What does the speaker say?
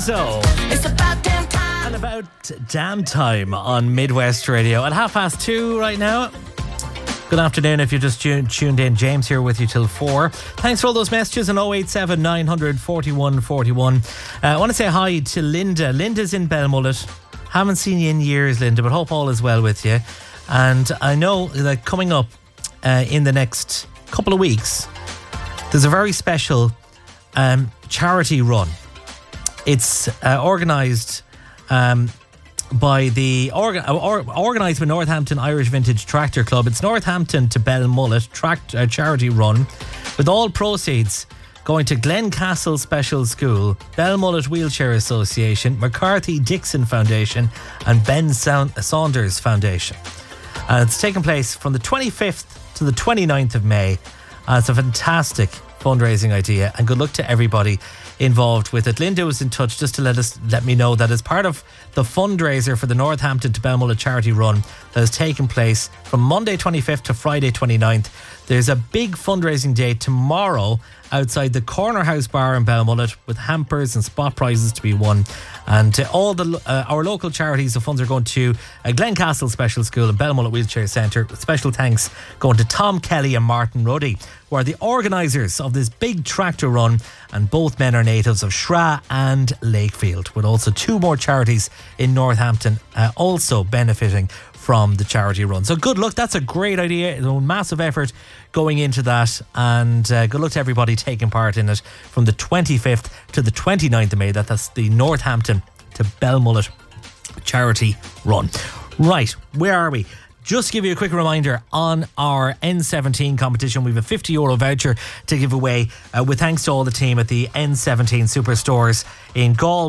Lizzo. It's about damn time. And about damn time on Midwest Radio at 2:30 right now. Good afternoon if you just tuned in. James here with you till 4. Thanks for all those messages on 087 900 41 41. I want to say hi to Linda. Linda's in Belmullet. Haven't seen you in years, Linda, but hope all is well with you. And I know that coming up in the next couple of weeks, there's a very special charity run. It's organised by the organised by Northampton Irish Vintage Tractor Club. It's Northampton to Belmullet charity run, with all proceeds going to Glencastle Special School, Belmullet Wheelchair Association, McCarthy Dixon Foundation and Ben Saunders Foundation. And it's taking place from the 25th to the 29th of May. It's a fantastic fundraising idea, and good luck to everybody involved with it. Linda was in touch just to let me know that as part of the fundraiser for the Northampton to Belmullet charity run that has taken place from Monday 25th to Friday 29th, there's a big fundraising day tomorrow outside the Corner House Bar in Belmullet, with hampers and spot prizes to be won. And all our local charities, the funds are going to Glencastle Special School and Belmullet Wheelchair Centre. Special thanks going to Tom Kelly and Martin Ruddy, who are the organisers of this big tractor run, and both men are natives of Shra and Lakefield, with also two more charities in Northampton also benefiting from the charity run. So good luck. That's a great idea. A massive effort going into that, and good luck to everybody taking part in it from the 25th to the 29th of May. That's the Northampton to Belmullet charity run. Right, where are we? Just to give you a quick reminder on our N17 competition, we have a €50 voucher to give away with thanks to all the team at the N17 Superstores in Galway.